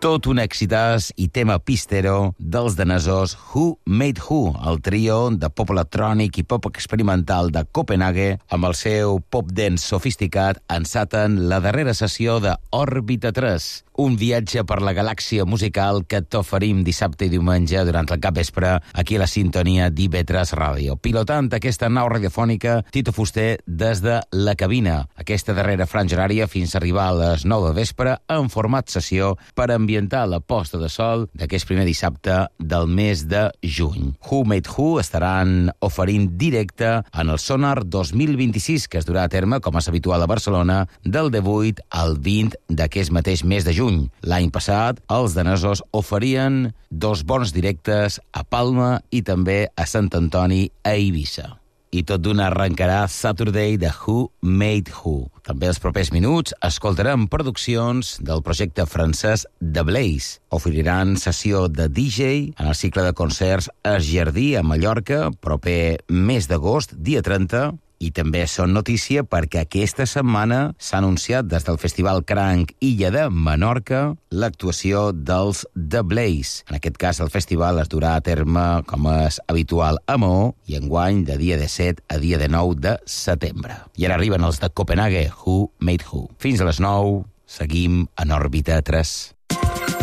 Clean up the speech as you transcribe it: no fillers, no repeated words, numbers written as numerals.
Tot un èxitàs i tema pistero dels danesos Who Made Who, el trio de pop electrònic i pop experimental de Copenhague, amb el seu pop dance sofisticat, enceten la darrera sessió de Òrbita 3, un viatge per la galàxia musical que t'oferim dissabte i diumenge durant el capvespre aquí a la sintonia d'IV3 Ràdio. Pilotant aquesta nau radiofònica, Tito Fuster des de la cabina. Aquesta darrera franja horària fins a arribar a les 9 del vespre en format sessió per ambientar la posta de sol d'aquest primer dissabte del mes de juny. Who Made Who estaran oferint directe en el Sonar 2026, que es durà a terme, com és habitual a Barcelona, del 18 al 20 d'aquest mateix mes de juny. L'any passat, els danesos oferien 2 bons directes a Palma i també a Sant Antoni a Eivissa. I tot d'una arrencarà Saturday de Who Made Who. També els propers minuts escoltarem produccions del projecte francès The Blaze. Oferiran sessió de DJ en el cicle de concerts Es Jardí a Mallorca, proper mes d'agost, dia 30, i també són notícia perquè aquesta setmana s'ha anunciat des del Festival Cranc Illa de Menorca l'actuació dels The Blaze. En aquest cas, el festival es durà a terme, com és habitual, a Maó, i enguany de dia 17 a dia 9 de setembre. I ara arriben els de Copenhague, Who Made Who. Fins a les 9, seguim en Òrbita 3.